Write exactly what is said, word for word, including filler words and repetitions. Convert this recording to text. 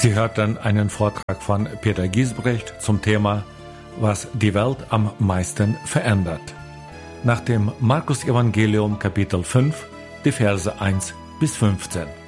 Sie hörten einen Vortrag von Peter Giesbrecht zum Thema Was die Welt am meisten verändert. Nach dem Markus-Evangelium Kapitel fünf, die Verse eins bis fünfzehn.